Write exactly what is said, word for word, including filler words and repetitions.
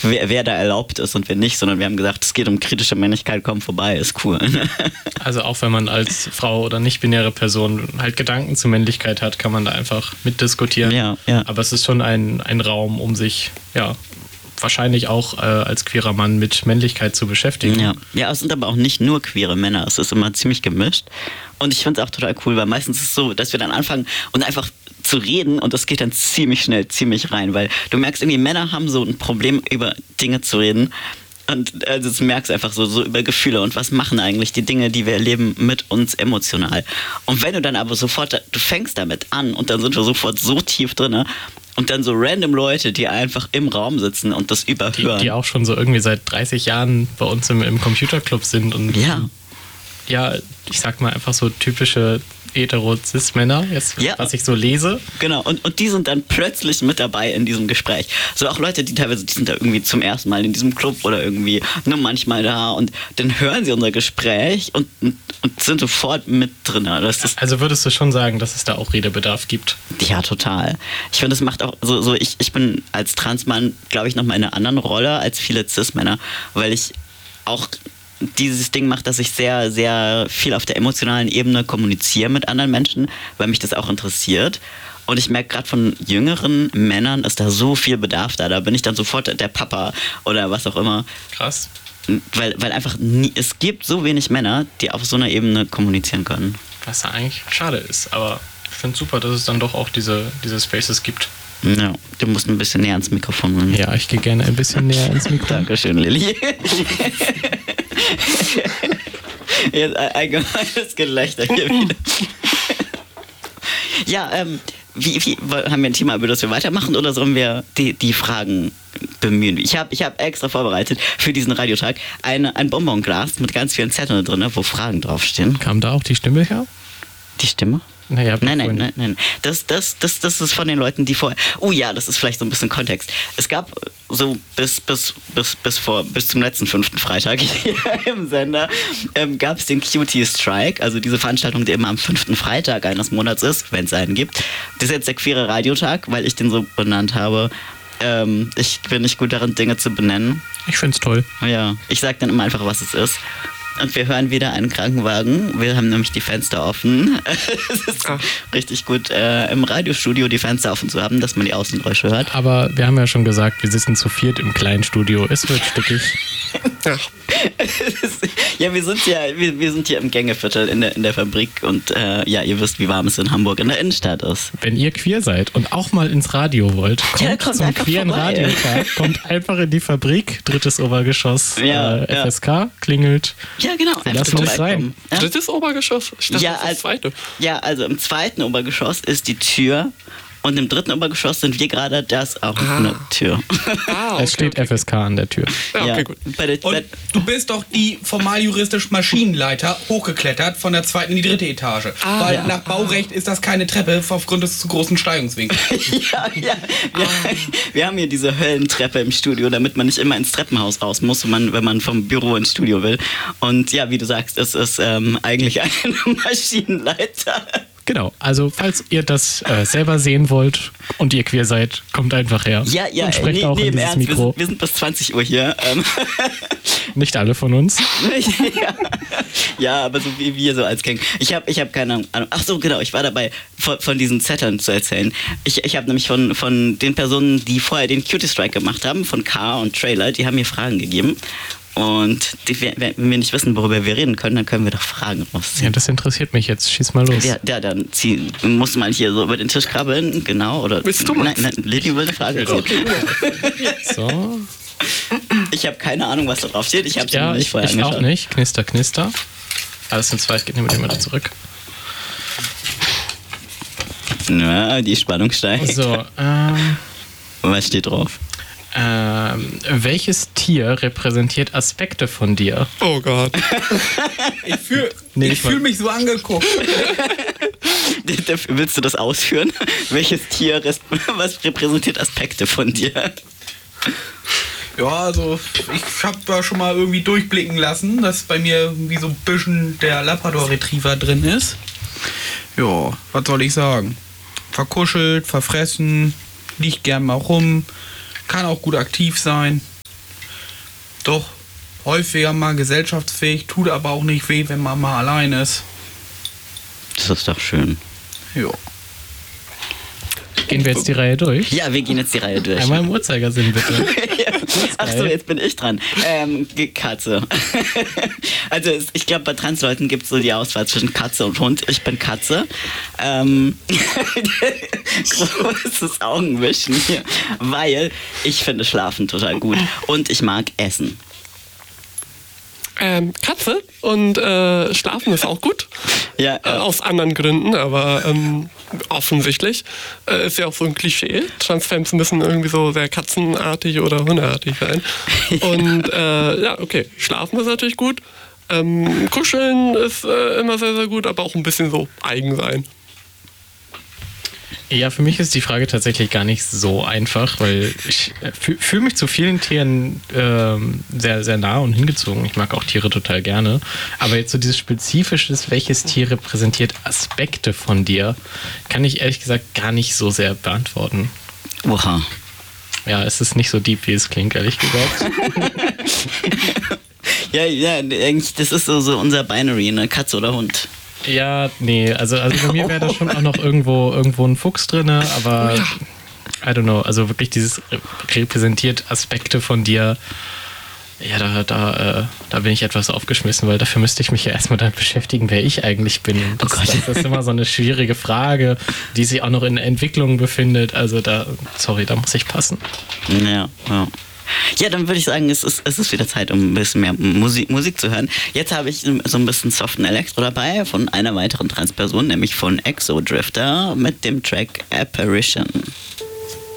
wer, wer da erlaubt ist und wer nicht, sondern wir haben gesagt, es geht um kritische Männlichkeit, komm vorbei, ist cool. Also auch wenn man als Frau oder nicht-binäre Person halt Gedanken zur Männlichkeit hat, kann man da einfach mitdiskutieren. Ja, ja. Aber es ist schon ein, ein Raum, um sich, ja, wahrscheinlich auch äh, als queerer Mann mit Männlichkeit zu beschäftigen. Ja. ja, es sind aber auch nicht nur queere Männer, es ist immer ziemlich gemischt. Und ich finde es auch total cool, weil meistens ist es so, dass wir dann anfangen und einfach zu reden und das geht dann ziemlich schnell, ziemlich rein, weil du merkst irgendwie, Männer haben so ein Problem, über Dinge zu reden. Und also das merkst du einfach so, so über Gefühle und was machen eigentlich die Dinge, die wir erleben, mit uns emotional. Und wenn du dann aber sofort, du fängst damit an und dann sind wir sofort so tief drin und dann so random Leute, die einfach im Raum sitzen und das überhören. Die, die auch schon so irgendwie seit dreißig Jahren bei uns im, im Computerclub sind und ja. ja, ich sag mal einfach so typische hetero-cis-Männer, jetzt, ja. was ich so lese. Genau, und, und die sind dann plötzlich mit dabei in diesem Gespräch. So auch Leute, die teilweise, die sind da irgendwie zum ersten Mal in diesem Club oder irgendwie nur manchmal da und dann hören sie unser Gespräch und, und, und sind sofort mit drin. Das ist also würdest du schon sagen, dass es da auch Redebedarf gibt? Ja, total. Ich finde, das macht auch so, so ich, ich bin als Transmann, glaube ich, nochmal in einer anderen Rolle als viele Cis-Männer, weil ich auch dieses Ding macht, dass ich sehr, sehr viel auf der emotionalen Ebene kommuniziere mit anderen Menschen, weil mich das auch interessiert. Und ich merke gerade von jüngeren Männern ist da so viel Bedarf da. Da bin ich dann sofort der Papa oder was auch immer. Krass. Weil, weil einfach nie, es gibt so wenig Männer, die auf so einer Ebene kommunizieren können. Was ja eigentlich schade ist, aber ich finde es super, dass es dann doch auch diese, diese Spaces gibt. Ja, du musst ein bisschen näher ans Mikrofon gehen. Ja, ich gehe gerne ein bisschen näher ins Mikrofon. Dankeschön, Lilly. Jetzt ein allgemeines Gelächter hier wieder. Ja, ähm, wie, wie, haben wir ein Thema, über das wir weitermachen oder sollen wir die, die Fragen bemühen? Ich habe ich hab extra vorbereitet für diesen Radiotag eine, ein Bonbonglas mit ganz vielen Zetteln drin, wo Fragen draufstehen. Kam da auch die Stimme her? Die Stimme? Naja, nein, nein, nein, nein. Das, das, das, das ist von den Leuten, die vorher. Oh ja, das ist vielleicht so ein bisschen Kontext. Es gab so bis, bis, bis, bis, vor, bis zum letzten fünften Freitag hier im Sender ähm, gab es den Cutie Strike, also diese Veranstaltung, die immer am fünften Freitag eines Monats ist, wenn es einen gibt. Das ist jetzt der queere Radiotag, weil ich den so benannt habe. Ähm, ich bin nicht gut darin, Dinge zu benennen. Ich find's toll. Ja, ich sag dann immer einfach, was es ist. Und wir hören wieder einen Krankenwagen. Wir haben nämlich die Fenster offen. Es ist Ach. richtig gut, äh, im Radiostudio die Fenster offen zu haben, dass man die Außengeräusche hört. Aber wir haben ja schon gesagt, wir sitzen zu viert im kleinen Studio. Es wird stückig. Ja, ja wir, sind ja wir, wir sind hier im Gängeviertel in der, in der Fabrik. Und äh, ja, ihr wisst, wie warm es in Hamburg in der Innenstadt ist. Wenn ihr queer seid und auch mal ins Radio wollt, kommt, ja, kommt zum queeren Radiotag. Kommt einfach in die Fabrik, drittes Obergeschoss, ja, äh, F S K, ja. klingelt. Ja, genau. Lass uns sein. Ja? Drittes Obergeschoss? Ich dachte, ja, das ist das zweite. Ja, also im zweiten Obergeschoss ist die Tür und im dritten Obergeschoss sind wir gerade, da ist auch ah. eine Tür. Ah, okay, es steht okay. F S K an der Tür. Ja, okay, gut. Bei der, und du bist doch die formal juristisch Maschinenleiter hochgeklettert von der zweiten in die dritte Etage. Ah, Weil ja. nach Baurecht ist das keine Treppe aufgrund des zu großen Steigungswinkels. ja, ja. Wir, ah. wir haben hier diese Höllentreppe im Studio, damit man nicht immer ins Treppenhaus raus muss, wenn man, wenn man vom Büro ins Studio will. Und ja, wie du sagst, es ist ähm, eigentlich ein Maschinenleiter. Genau, also falls ihr das äh, selber sehen wollt und ihr queer seid, kommt einfach her. Ja, ja, und sprecht nee, auch nee, in dieses Ernst, Mikro. Wir sind, wir sind bis zwanzig Uhr hier. Ähm. Nicht alle von uns. ja. ja, aber so wie wir so als Gang. Ich habe ich hab keine Ahnung. Ach so, genau, ich war dabei, von, von diesen Zetteln zu erzählen. Ich, ich habe nämlich von, von den Personen, die vorher den Cutie Strike gemacht haben, von K und Trailer, die haben mir Fragen gegeben. Und die, wenn wir nicht wissen, worüber wir reden können, dann können wir doch Fragen rausziehen. Ja, das interessiert mich jetzt. Schieß mal los. Ja, ja dann zieh, musst du mal hier so über den Tisch krabbeln, genau. Oder willst du mal? Nein, nein, Lilly will eine Frage ziehen. Okay, so. Ich habe keine Ahnung, was da drauf steht. Ich habe es ja, noch nicht ich, vorher ich angeschaut. auch nicht. Knister, knister. Alles in zwei, geht nicht mit dem wieder zurück. Na, die Spannung steigt. So, ähm... Was steht drauf? Ähm, welches Tier repräsentiert Aspekte von dir? Oh Gott. ich fühle nee, fühl mich so angeguckt. Dafür willst du das ausführen? Welches Tier, was repräsentiert Aspekte von dir? Ja, also ich habe da schon mal irgendwie durchblicken lassen, dass bei mir irgendwie so ein bisschen der Labrador Retriever drin ist. Ja, was soll ich sagen? Verkuschelt, verfressen, liegt gern mal rum. Kann auch gut aktiv sein. Doch, häufiger mal gesellschaftsfähig, tut aber auch nicht weh, wenn man mal allein ist. Das ist doch schön. Ja. Gehen wir jetzt die Reihe durch? Ja, wir gehen jetzt die Reihe durch. Einmal im Uhrzeigersinn, bitte. Achso, jetzt bin ich dran. Ähm, Katze. Also es- ich glaube, bei Transleuten gibt es so die Auswahl zwischen Katze und Hund. Ich bin Katze. Ähm, großes Augenwischen hier. Weil ich finde Schlafen total gut. Und ich mag Essen. Ähm, Katze und äh, Schlafen ist auch gut. Ja, Äh, äh, aus anderen Gründen, aber ähm, offensichtlich äh, ist ja auch so ein Klischee. Transfemmes müssen irgendwie so sehr katzenartig oder hundeartig sein. Und äh, ja, okay, Schlafen ist natürlich gut. Ähm, Kuscheln ist äh, immer sehr, sehr gut, aber auch ein bisschen so eigen sein. Ja, für mich ist die Frage tatsächlich gar nicht so einfach, weil ich äh, fü- fühle mich zu vielen Tieren ähm, sehr, sehr nah und hingezogen. Ich mag auch Tiere total gerne. Aber jetzt so dieses Spezifisches, welches Tier repräsentiert Aspekte von dir, kann ich ehrlich gesagt gar nicht so sehr beantworten. oha. Ja, es ist nicht so deep, wie es klingt, ehrlich gesagt. Ja, ja, eigentlich, das ist so, so unser Binary, ne? Katze oder Hund. Ja, nee, also, also bei mir wäre da schon auch noch irgendwo, irgendwo ein Fuchs drin, aber I don't know, also wirklich dieses repräsentiert Aspekte von dir. Ja, da, da, äh, da bin ich etwas aufgeschmissen, weil dafür müsste ich mich ja erstmal damit beschäftigen, wer ich eigentlich bin. Und Das, Oh Gott. das ist immer so eine schwierige Frage, die sich auch noch in der Entwicklung befindet. Also da, sorry, da muss ich passen. Ja, ja. Ja, dann würde ich sagen, es ist, es ist wieder Zeit, um ein bisschen mehr Musik, Musik zu hören. Jetzt habe ich so ein bisschen soften Elektro dabei von einer weiteren Transperson, nämlich von Exodrifter mit dem Track Apparition.